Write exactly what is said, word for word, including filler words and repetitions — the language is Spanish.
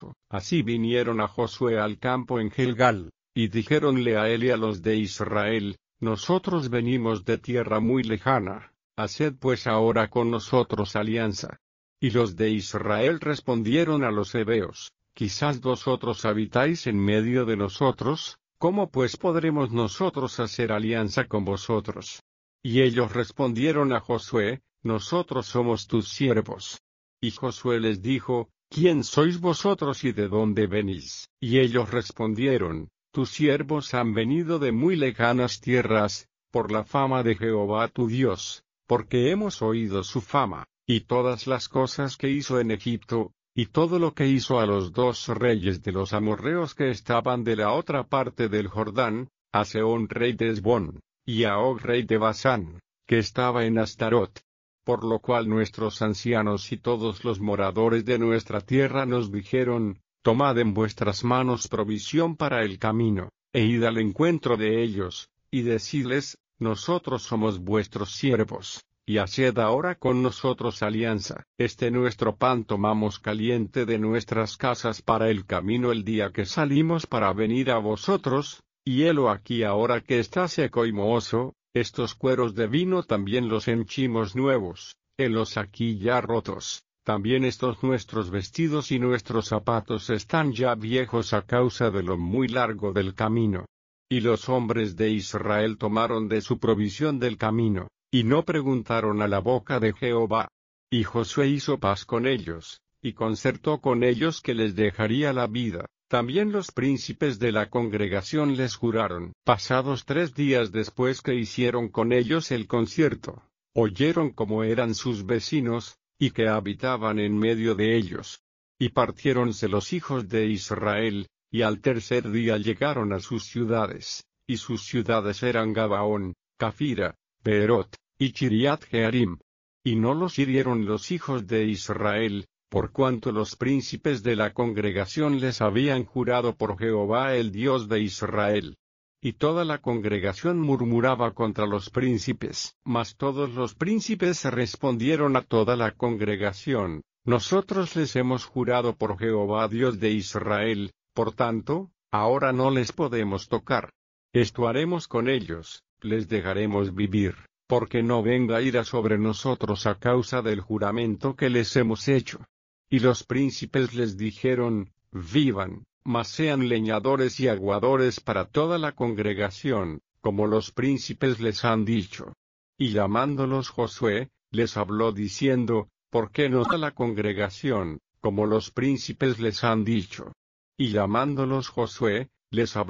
Así vinieron a Josué al campo en Gilgal, y dijéronle a él y a los de Israel: Nosotros venimos de tierra muy lejana, haced pues ahora con nosotros alianza. Y los de Israel respondieron a los heveos: Quizás vosotros habitáis en medio de nosotros, ¿cómo pues podremos nosotros hacer alianza con vosotros? Y ellos respondieron a Josué: Nosotros somos tus siervos. Y Josué les dijo: ¿Quién sois vosotros y de dónde venís? Y ellos respondieron: Tus siervos han venido de muy lejanas tierras, por la fama de Jehová tu Dios, porque hemos oído su fama, y todas las cosas que hizo en Egipto, y todo lo que hizo a los dos reyes de los amorreos que estaban de la otra parte del Jordán, a Sehón rey de Hesbón, y a Og rey de Basán, que estaba en Astarot. Por lo cual nuestros ancianos y todos los moradores de nuestra tierra nos dijeron: Tomad en vuestras manos provisión para el camino, e id al encuentro de ellos, y decidles: Nosotros somos vuestros siervos, y haced ahora con nosotros alianza. Este nuestro pan tomamos caliente de nuestras casas para el camino el día que salimos para venir a vosotros, y helo aquí ahora que está seco y mohoso. Estos cueros de vino también los henchimos nuevos, helos aquí ya rotos. También estos nuestros vestidos y nuestros zapatos están ya viejos a causa de lo muy largo del camino. Y los hombres de Israel tomaron de su provisión del camino, y no preguntaron a la boca de Jehová. Y Josué hizo paz con ellos, y concertó con ellos que les dejaría la vida. También los príncipes de la congregación les juraron. Pasados tres días después que hicieron con ellos el concierto, oyeron cómo eran sus vecinos, y que habitaban en medio de ellos. Y partiéronse los hijos de Israel, y al tercer día llegaron a sus ciudades, y sus ciudades eran Gabaón, Cafira, Beerot, y Chiriat Jearim. Y no los hirieron los hijos de Israel, por cuanto los príncipes de la congregación les habían jurado por Jehová el Dios de Israel. Y toda la congregación murmuraba contra los príncipes. Mas todos los príncipes respondieron a toda la congregación: Nosotros les hemos jurado por Jehová Dios de Israel, por tanto, ahora no les podemos tocar. Esto haremos con ellos, les dejaremos vivir, porque no venga ira sobre nosotros a causa del juramento que les hemos hecho. Y los príncipes les dijeron: Vivan, mas sean leñadores y aguadores para toda la congregación, como los príncipes les han dicho. Y llamándolos Josué, les habló diciendo: ¿Por qué no a la congregación, como los príncipes les han dicho? Y llamándolos Josué, les habló